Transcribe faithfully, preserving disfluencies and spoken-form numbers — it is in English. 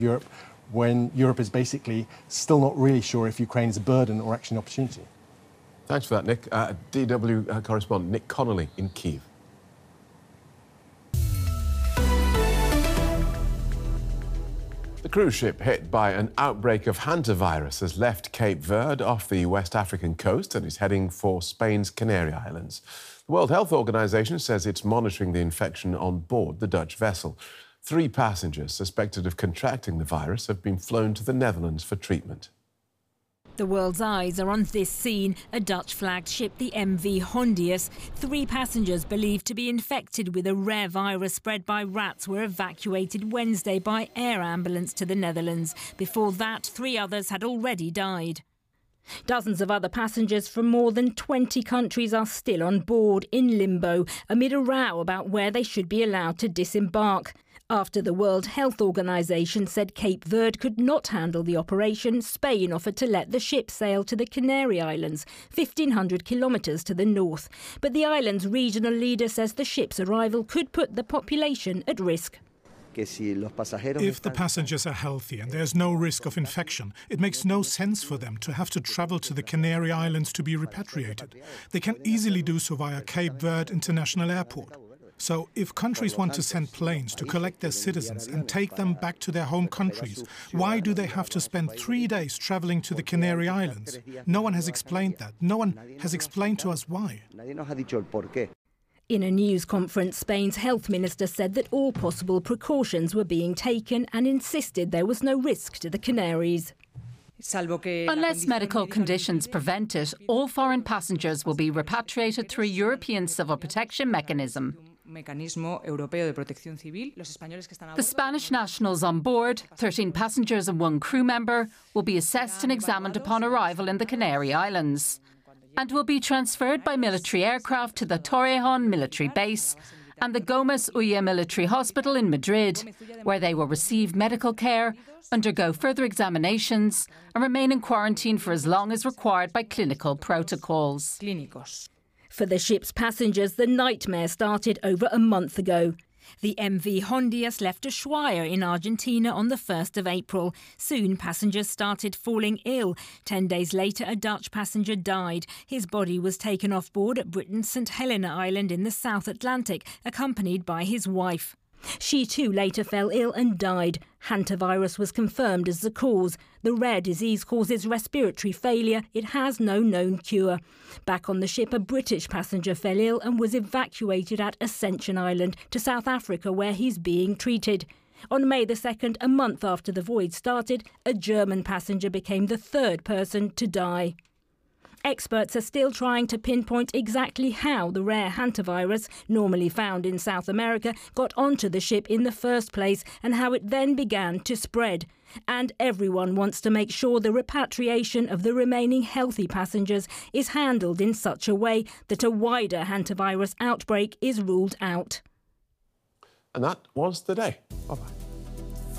Europe, when Europe is basically still not really sure if Ukraine is a burden or actually an opportunity. Thanks for that, Nick. Uh, D W uh, correspondent Nick Connolly in Kyiv. The cruise ship hit by an outbreak of hantavirus has left Cape Verde off the West African coast and is heading for Spain's Canary Islands. The World Health Organization says it's monitoring the infection on board the Dutch vessel. Three passengers suspected of contracting the virus have been flown to the Netherlands for treatment. The world's eyes are on this scene, a Dutch-flagged ship, the M V Hondius. Three passengers believed to be infected with a rare virus spread by rats were evacuated Wednesday by air ambulance to the Netherlands. Before that, three others had already died. Dozens of other passengers from more than twenty countries are still on board in limbo amid a row about where they should be allowed to disembark. After the World Health Organization said Cape Verde could not handle the operation, Spain offered to let the ship sail to the Canary Islands, fifteen hundred kilometres to the north. But the island's regional leader says the ship's arrival could put the population at risk. If the passengers are healthy and there's no risk of infection, it makes no sense for them to have to travel to the Canary Islands to be repatriated. They can easily do so via Cape Verde International Airport. So if countries want to send planes to collect their citizens and take them back to their home countries, why do they have to spend three days traveling to the Canary Islands? No one has explained that. No one has explained to us why. In a news conference, Spain's health minister said that all possible precautions were being taken and insisted there was no risk to the Canaries. Unless medical conditions prevent it, all foreign passengers will be repatriated through a European civil protection mechanism. The Spanish nationals on board, thirteen passengers and one crew member, will be assessed and examined upon arrival in the Canary Islands and will be transferred by military aircraft to the Torrejón military base and the Gómez Ulla military hospital in Madrid, where they will receive medical care, undergo further examinations and remain in quarantine for as long as required by clinical protocols. For the ship's passengers, the nightmare started over a month ago. The M V Hondius left Ushuaia in Argentina on the first of April. Soon, passengers started falling ill. Ten days later, a Dutch passenger died. His body was taken off board at Britain's Saint Helena Island in the South Atlantic, accompanied by his wife. She too later fell ill and died. Hantavirus was confirmed as the cause. The rare disease causes respiratory failure. It has no known cure. Back on the ship, a British passenger fell ill and was evacuated at Ascension Island to South Africa, where he's being treated. On May the second, a month after the voyage started, a German passenger became the third person to die. Experts are still trying to pinpoint exactly how the rare hantavirus, normally found in South America, got onto the ship in the first place and how it then began to spread. And everyone wants to make sure the repatriation of the remaining healthy passengers is handled in such a way that a wider hantavirus outbreak is ruled out. And that was the day. Bye-bye.